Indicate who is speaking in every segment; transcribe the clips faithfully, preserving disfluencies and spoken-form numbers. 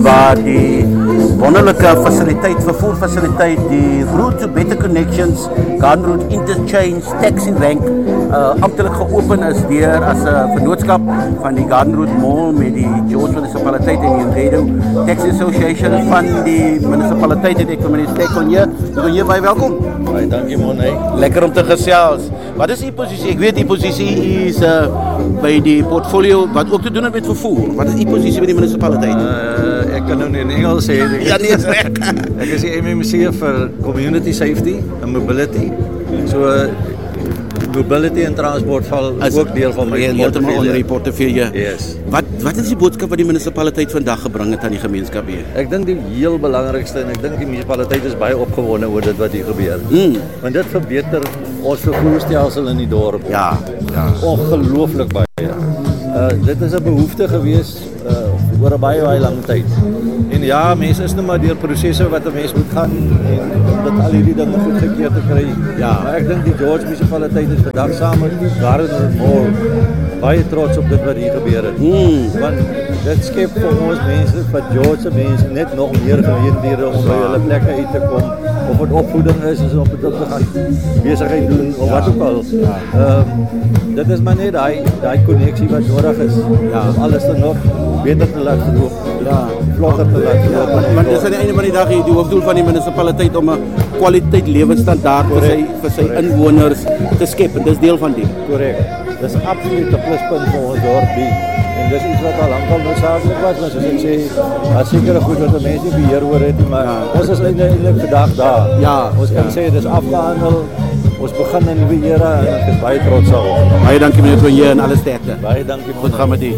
Speaker 1: waar die wonderlijke faciliteit, vervoerfaciliteit, die Route to Better Connections, Garden Route Interchange, Taxi Rank, uh, ambtelijk geopen is weer as 'n uh, vennootskap van die Garden Route Mall met die George munisipaliteit en die Ingredo Taxi Association van die munisipaliteit en ek vir meneer Stekonje. Stekonje, baie welkom.
Speaker 2: Baie dankie Monnie.
Speaker 1: Lekker om te gesels. Wat is die posisie? Ek weet die posisie is uh, by die portfolio wat ook te doen het met vervoer. Wat is die posisie by die munisipaliteit?
Speaker 2: Uh, ek kan nou nie in Engels sê.
Speaker 1: Ja, nee, is reg.
Speaker 2: Ek is die M M C vir Community Safety and Mobility. So uh, mobility en transport val
Speaker 1: As,
Speaker 2: ook deel van my
Speaker 1: heeltemal onder die portefeulje.
Speaker 2: Yes.
Speaker 1: Wat wat is die boodskap wat die munisipaliteit vandag gebring het aan die gemeenskap hier?
Speaker 2: Ek dink die heel belangrikste en ek dink die munisipaliteit is baie opgewonde oor dit wat hier gebeur.
Speaker 1: Mm.
Speaker 2: Want dit verbeter ons vervoerstelsel in die dorp.
Speaker 1: Ja, ja.
Speaker 2: Ongelooflik baie. Uh, dit is 'n behoefte gewees uh, oor 'n baie baie lang tyd. En ja, mense is nou maar deur prosesse wat 'n mens moet gaan en om dit al hierdie dinge goedgekeur te kry.
Speaker 1: Ja.
Speaker 2: Maar ek dink die George munisipaliteit is vandag saam met Garden Route Mall baie trots op dit wat hier gebeur het.
Speaker 1: Mm.
Speaker 2: Want dit skep vir ons mense, vir George se mense net nog meer geleenthede om by hulle plekke uit te kom. Of het opvoeding is, is of het ook te gaan besigheid doen of ja. wat ook al. Ja. Um, dit is maar net daai daai koneksie wat nodig is ja. om alles te nog beter te laat loop. Ja, vlugger te laat loop.
Speaker 1: Ja, want dis aan die einde van die dag die hoofdoel van die munisipaliteit om 'n kwaliteit lewensstandaard vir sy vir sy Correct. inwoners te skep en dis deel van dit.
Speaker 2: Korrek. Dis absoluut 'n pluspunt vir ons dorp die. En dis iets wat al lankal noodsaaklik was, maar soos ek sê, daar's sekere goed wat mense nie beheer oor het nie, maar ja. ons is eintlik vandag daar.
Speaker 1: Ja,
Speaker 2: ons kan ja. sê dis afgehandel. Ons begin 'n nuwe era en ek is baie trots daarop.
Speaker 1: Baie dankie meneer Tonje en alle sterkte.
Speaker 2: Baie dankie.
Speaker 1: Goed gaan met u.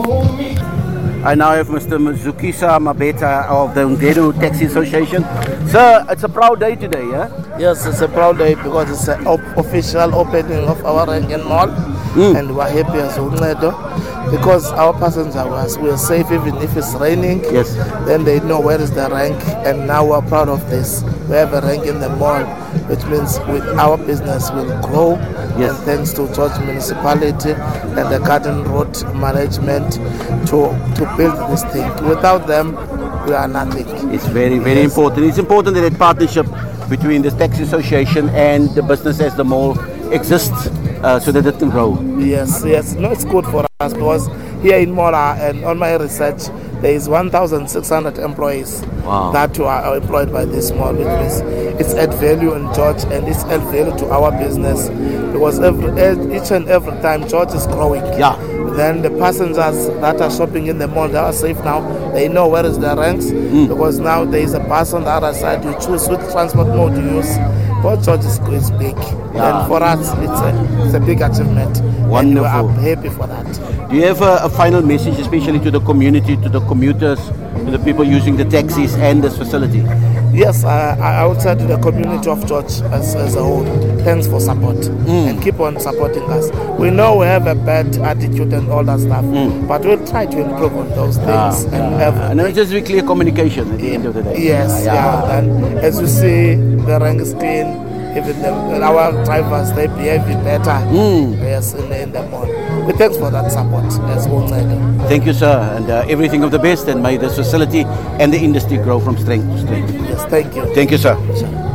Speaker 1: I now have Mister Mzukisa Mabeta of the Ngredo Taxi Association. Sir, it's a proud day today, yeah?
Speaker 3: Yes, it's a proud day because it's an op- official opening of our Rankin Mall, mm. and we're happy as Ngredo because our passengers was we're safe even if it's raining.
Speaker 1: Yes.
Speaker 3: Then they know where is the rank, and now we're proud of this. We have a rank in the mall, which means with our business will grow.
Speaker 1: Yes.
Speaker 3: And thanks to George Municipality and the Garden Road Management to to build this thing. Without them, we are nothing.
Speaker 1: It's very, very yes. important. It's important that a partnership between the taxi association and the business as the mall exists uh, so that it can grow.
Speaker 3: Yes, yes. No, it's good for us because here in Mola and on my research, there is one thousand six hundred employees wow. that are employed by this mall. Because it's add value in George and it's add value to our business because every, each and every time George is growing.
Speaker 1: Yeah.
Speaker 3: Then the passengers that are shopping in the mall, they are safe now. They know where is the ranks mm. because now there is a bus on the other side. You choose which transport mode you use. But George is, is big. Yeah. And for us, it's a, it's a big achievement.
Speaker 1: Wonderful.
Speaker 3: And we are happy for that.
Speaker 1: Do you have a, a final message, especially to the community, to the commuters, to the people using the taxis and this facility?
Speaker 3: Yes, uh, I would say to the community of George as, as a whole, thanks for support mm. and keep on supporting us. We know we have a bad attitude and all that stuff, mm. but we'll try to improve on those things.
Speaker 1: Ah,
Speaker 3: and
Speaker 1: yeah.
Speaker 3: have,
Speaker 1: and it's just be clear communication at the
Speaker 3: yeah,
Speaker 1: end of the day.
Speaker 3: Yes, yeah. yeah. And as you see, the rank is clean. Even the, our drivers, they behave better. Mm. Yes, in the, in the mall. We thanks for that support. As well.
Speaker 1: Thank you, sir, and uh, everything of the best, and may this facility and the industry grow from strength to strength.
Speaker 3: Yes, thank you.
Speaker 1: Thank you, sir.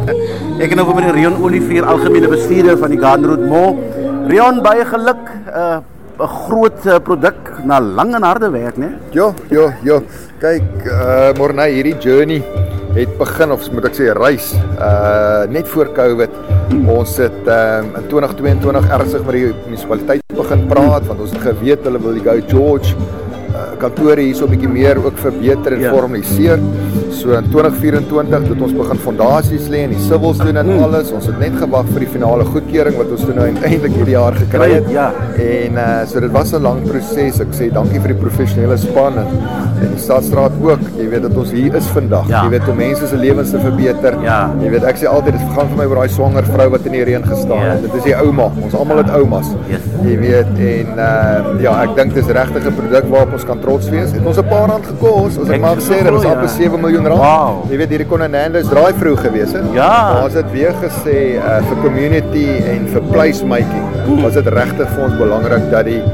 Speaker 1: Ek en nou vir meneer Rion Olivier, algemene bestuurder van die Garden Route Mall. Rion, baie geluk. 'n uh, groot uh, produk na lang en harde werk, né?
Speaker 4: Ja, ja, ja. Kyk, uh, Morney, hierdie journey het begin, of moet ek sê, reis, uh, net voor COVID. Ons het um, in twintig tweeëntwintig ernstig met die munisipaliteit begin praat, want ons het geweet, hulle wil die Go George uh, kantore hier so 'n bietjie meer ook verbeter en yeah. formaliseer. So in twintig vyf-en-twintig het ons begin fondasies lê en die civils doen en alles. Ons het net gewag vir die finale goedkeuring wat ons toe nou eintlik hierdie jaar gekry het.
Speaker 1: Ja.
Speaker 4: En uh, so dit was 'n lang proses. Ek sê dankie vir die professionele span en, en die Stadstraat ook. Jy weet dat ons hier is vandag.
Speaker 1: Ja.
Speaker 4: Jy weet om mense se lewens te verbeter.
Speaker 1: Ja.
Speaker 4: Jy weet ek sê altyd dit gaan vir my oor daai swanger vrou wat in die reën gestaan het. Ja. Dit is die ouma. Ons almal het oumas.
Speaker 1: Yes.
Speaker 4: Jy weet en uh, ja, ek dink dis regtig 'n produk waarop ons kan trots wees. Het ons 'n paar rand gekos. As ek maar sê dit was amper sewe miljoen rand.
Speaker 1: Wow.
Speaker 4: Jy weet hierdie kon 'n Nando's drive-thru gewees het.
Speaker 1: Ja.
Speaker 4: Maar ons het weer gesê uh, vir community en vir place making. Mm. Was dit regtig vir ons belangrik dat die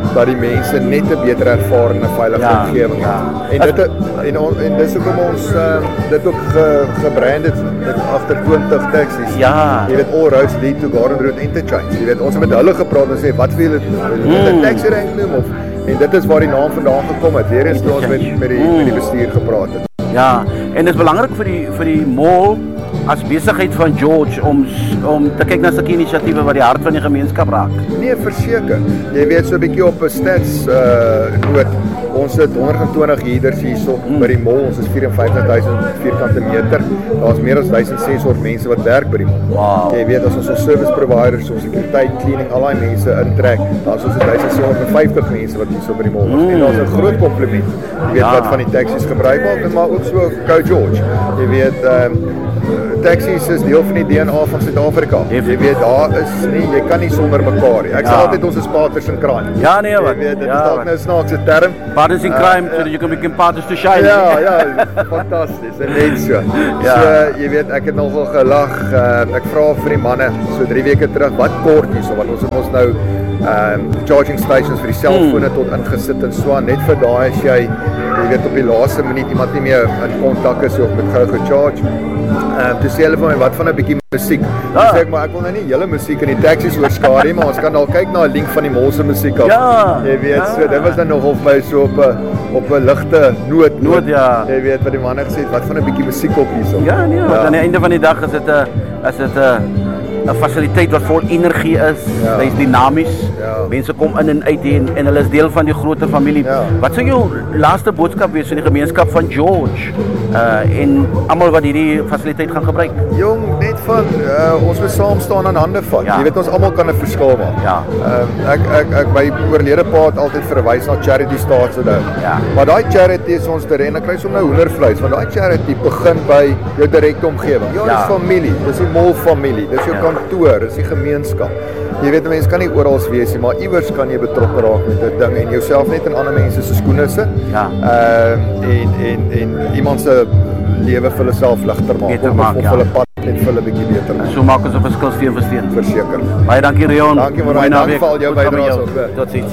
Speaker 4: dat die mense net 'n beter ervaring en 'n veilige
Speaker 1: Ja,
Speaker 4: omgewing
Speaker 1: ja.
Speaker 4: het. En dit en on, en dis hoekom ons um, dit ook ge, gebrand het met agter twintig taxis.
Speaker 1: Ja.
Speaker 4: Jy weet all roads lead to Garden Route Interchange. Jy weet ons het met hulle gepraat en sê wat wil julle doen? Wil julle 'n taxi rank noem of en dit is waar die naam vandaan gekom het. Weer eens toe ons met met die met die bestuur gepraat het.
Speaker 1: Ja, en dit is belangrik vir die vir die mall as besigheid van George om om te kyk na sulke inisiatiewe wat die hart van die gemeenskap raak.
Speaker 4: Nee, verseker. Jy weet so 'n bietjie op 'n stats uh noot. Ons het honderd en twintig huurders hierso mm. by die mall. Ons is vyf en vyftig duisend vierkante meter. Daar's meer as duisend ses honderd mense wat werk by die mall.
Speaker 1: Wow.
Speaker 4: Jy weet as ons ons service providers, ons sekuriteit, cleaning, al daai mense intrek, dan is ons duisend ses honderd vyftig mense wat hierso by die mall is. Mm. En daar's 'n groot kompliment. Jy weet ja. wat van die taxis gebruik word, maar ook so Go George. Jy weet ehm um, taxis is deel van die D N A van Suid-Afrika. Jy weet daar is nie, jy kan nie sonder mekaar nie. Ek ja. sê altyd ons is partners in crime.
Speaker 1: Ja nee wat.
Speaker 4: Jy weet dit
Speaker 1: ja,
Speaker 4: is dalk nou 'n snaakse term.
Speaker 1: Partners in crime, uh, so that you can become partners to shine.
Speaker 4: Ja, ja, fantasties. En net so. Ja. So jy weet ek het nogal gelag. Uh, ek vra vir die manne so drie weke terug wat kort hierso want ons het ons nou ehm um, charging stations vir die selfone mm. tot ingesit en so aan net vir daai as jy jy weet op die laaste minuut iemand nie meer in kontak is of met gou gecharge. Ehm um, dis hulle vir my wat van 'n bietjie musiek. Ah. Sê ek maar ek wil nou nie hele musiek in die taxis oorskaar nie, maar ons kan al kyk na 'n link van die mall se musiek af.
Speaker 1: Ja.
Speaker 4: Jy weet,
Speaker 1: ja.
Speaker 4: so dit was dan nogal vir my so op 'n op 'n ligte noot.
Speaker 1: Noot ja.
Speaker 4: Jy weet wat die manne gesê het, wat van 'n bietjie musiek op hierso.
Speaker 1: Ja, nee, ja. aan die einde van die dag is dit 'n is dit 'n 'n fasiliteit wat vol energie is. Ja. Dit is dinamies. Ja. Mense kom in en uit en, en hulle is deel van die groter familie. Ja. Wat sou jou laaste boodskap wees vir die gemeenskap van George? Uh en almal wat hierdie fasiliteit gaan gebruik?
Speaker 4: Jong, net van uh, ons moet saam staan en hande vat. Ja. Jy weet ons almal kan 'n verskil maak.
Speaker 1: Ja.
Speaker 4: Uh, ek ek ek my oorlede pa het altyd verwys na charity staatsonderhou.
Speaker 1: Ja.
Speaker 4: Maar daai charity is ons te ren. Ek kry sommer nou hoendervleis want daai charity begin by jou direkte omgewing. Ja, dis familie, dis die mall familie, dis jou ja. kantoor, dis die gemeenskap. Jy weet mense kan nie oral wees nie, maar iewers kan jy betrokke raak met 'n ding en jouself net in ander mense se skoene sit.
Speaker 1: Ja.
Speaker 4: Ehm uh, en en en iemand se lewe vir hulle self ligter maak
Speaker 1: beter
Speaker 4: of,
Speaker 1: maak,
Speaker 4: of
Speaker 1: ja.
Speaker 4: hulle pad net vir hulle bietjie beter maak.
Speaker 1: So maak ons 'n verskil steen vir steen.
Speaker 4: Verseker.
Speaker 1: Baie dankie Rion.
Speaker 4: Dankie maar dankie vir al jou bydraes ook.
Speaker 1: Totsiens.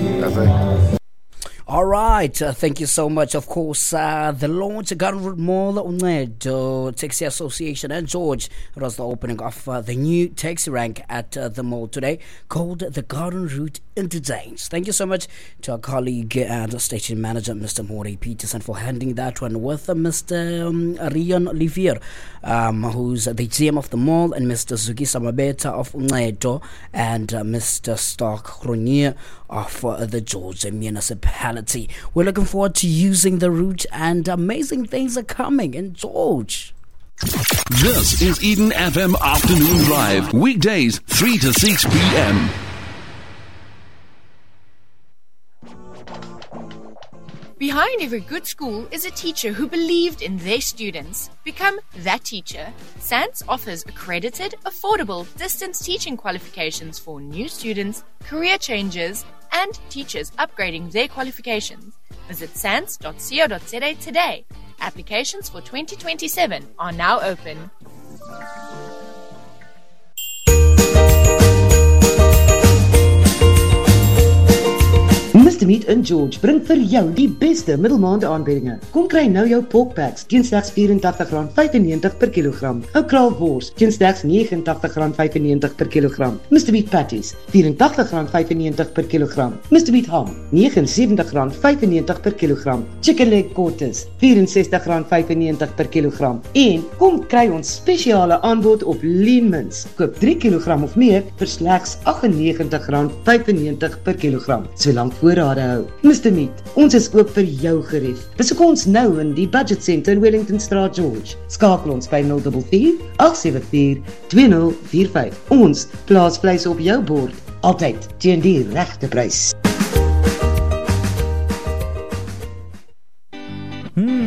Speaker 5: All right, uh, thank you so much. Of course, uh, the launch of Garden Route Mall, Uncedo Taxi Association and George was the opening of uh, the new taxi rank at uh, the mall today called the Garden Route Interchange. Thank you so much to our colleague and station manager, Mister Maury Peterson, for handling that one with uh, Mister Um, Rion Olivier, um, who's the G M of the mall, and Mister Zugisa Mabeta of Uncedo, and uh, Mister Stark Gronier of uh, the George municipality. We're looking forward to using the route, and amazing things are coming in George.
Speaker 6: This is Eden F M Afternoon Drive, weekdays three to six p.m.
Speaker 7: Behind every good school is a teacher who believed in their students. Become that teacher. SANS offers accredited, affordable distance teaching qualifications for new students, career changers, and teachers upgrading their qualifications. Visit sans dot co dot za today. Applications for twenty twenty-seven are now open.
Speaker 8: Mister Meat in George bring vir jou die beste middelmaand aanbiedinge. Kom kry nou jou pork packs teen slegs vyfentagtig rand vyfennegentig per kilogram. Ou kraalwors teen slegs negenentagtig rand vyfennegentig per kilogram. Mister Meat patties vyfentagtig rand vyfennegentig per kilogram. Mister Meat ham negenensewentig rand vyfennegentig per kilogram. Chicken leg quarters vyfenses rand vyfennegentig per kilogram. En kom kry ons spesiale aanbod op lean mince. Koop drie kilogram of meer vir slegs agt en negentig rand vyfennegentig per kilogram. Solank voorrade hou. Mister Meat, ons is oop vir jou gerief. Besoek ons nou in die Budget Centre in Wellington Straat, George. Skakel ons by nul vier vier agt sewe vier twee nul vier vyf. Ons plaas vleis op jou bord, altyd teen die regte prys.
Speaker 9: Hmm.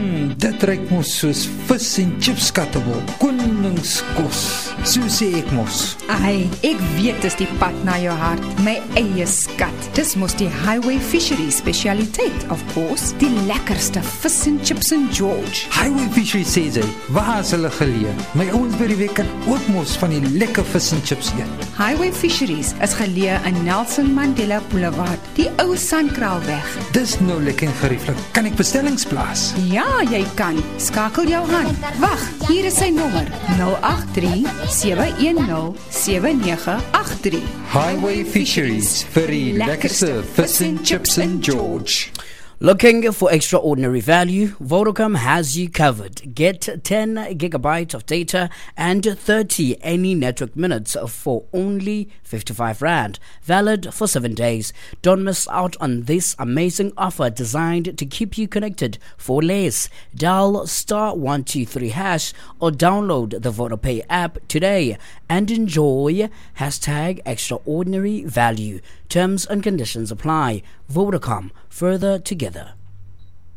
Speaker 9: Mmm, dit ruik mos soos vis en chips kattebol. Koningskos, so sê ek mos.
Speaker 10: Ai, ek weet dis die pad na jou hart, my eie skat. Dis mos die Highway Fisheries specialiteit, of course. Die lekkerste vis en chips in George.
Speaker 9: Highway Fisheries sê sy, waar is hulle geleë? My ouens by die week kan ook mos van die lekker vis en chips eet.
Speaker 10: Highway Fisheries is geleë in Nelson Mandela Boulevard, die ou Sandkraalweg.
Speaker 9: Dis nou lekker en gerieflik. Kan ek bestellings plaas?
Speaker 10: Ja, jy kan. Skakel jou hand. Wag, hier is sy nommer: nul agt drie, sewe een nul, sewe nege agt drie.
Speaker 9: Highway Fisheries vir die lekkerste vis en chips in George.
Speaker 5: Looking for extraordinary value? Vodacom has you covered. Get ten gigabytes of data and thirty any network minutes for only fifty-five rand. Valid for seven days. Don't miss out on this amazing offer designed to keep you connected for less. Dial star one two three hash or download the VodaPay app today and enjoy hashtag extraordinary value. Terms and conditions apply. Vodacom, further together.